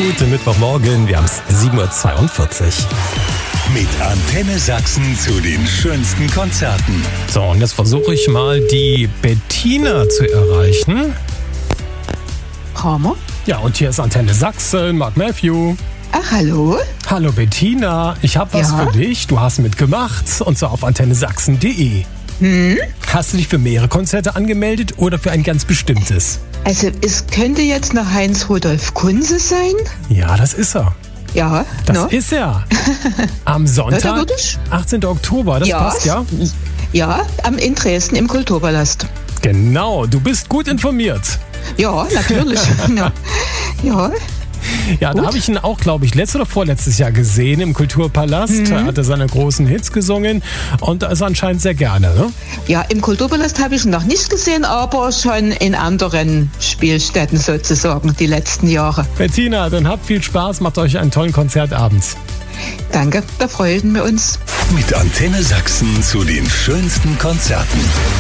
Guten Mittwochmorgen, wir haben es 7.42 Uhr. Mit Antenne Sachsen zu den schönsten Konzerten. So, und jetzt versuche ich mal die Bettina zu erreichen. Hammer. Ja, und hier ist Antenne Sachsen, Mark Matthew. Ach, hallo? Hallo Bettina, ich habe was für dich. Du hast mitgemacht, und zwar auf antennesachsen.de. Hast du dich für mehrere Konzerte angemeldet oder für ein ganz bestimmtes? Also, es könnte jetzt noch Heinz-Rudolf Kunze sein. Ja, das ist er. Ja, Das ist er. Am Sonntag, Ja, da würde ich. 18. Oktober, das passt, ja? Ja, in Dresden im Kulturpalast. Genau, du bist gut informiert. Ja, natürlich. Ja. Ja, da habe ich ihn auch, glaube ich, letztes oder vorletztes Jahr gesehen im Kulturpalast. Da hat er seine großen Hits gesungen und da ist er anscheinend sehr gerne, ne? Ja, im Kulturpalast habe ich ihn noch nicht gesehen, aber schon in anderen Spielstätten sozusagen die letzten Jahre. Bettina, dann habt viel Spaß, macht euch einen tollen Konzertabend. Danke, da freuen wir uns. Mit Antenne Sachsen zu den schönsten Konzerten.